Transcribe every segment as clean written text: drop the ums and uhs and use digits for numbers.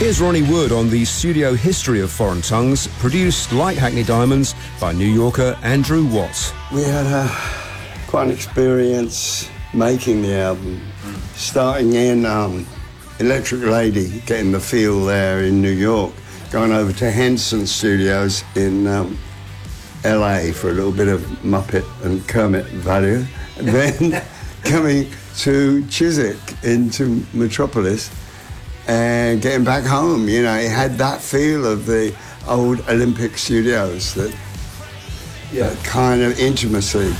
Here's Ronnie Wood on the studio history of Foreign Tongues, produced like Hackney Diamonds by New Yorker Andrew Watts. We had quite an experience making the album, starting in Electric Lady, getting the feel there in New York, going over to Henson Studios in LA for a little bit of Muppet and Kermit value, and then coming to Chiswick into Metropolis and getting back home. You know, it had that feel of the old Olympic Studios, that kind of intimacy.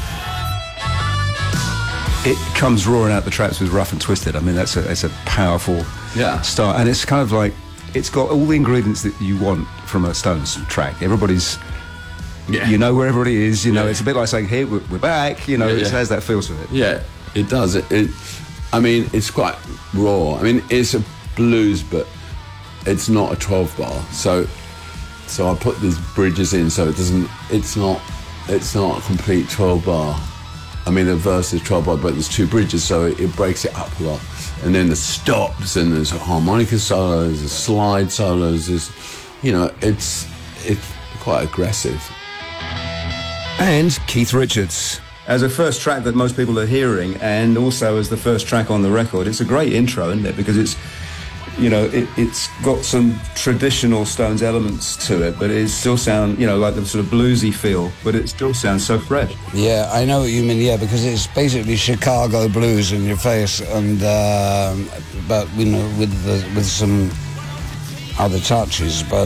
It comes roaring out the traps with Rough and Twisted. I mean, that's a powerful start, and it's kind of like it's got all the ingredients that you want from a Stones track. Everybody's, you know where everybody is. You know, it's a bit like saying, "Here, we're back." You know, it has that feel to it. Yeah, it does. I mean, it's quite raw. I mean, it's a blues, but it's not a 12 bar. So I put these bridges in, so it's not a complete 12 bar. I mean, the verse is 12 bar, but there's two bridges, so it breaks it up a lot. And then the stops, and there's harmonica solos, there's slide solos. It's quite aggressive. And Keith Richards. As a first track that most people are hearing, and also as the first track on the record, it's a great intro, isn't it? Because it's got some traditional Stones elements to it, but it still sounds, like the sort of bluesy feel, but it still sounds so fresh. Yeah, I know what you mean, because it's basically Chicago blues in your face, and but, with some other touches, but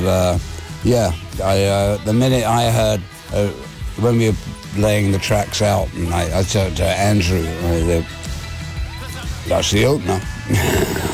the minute I heard, when we were laying the tracks out, and I turned to Andrew, that's the opener.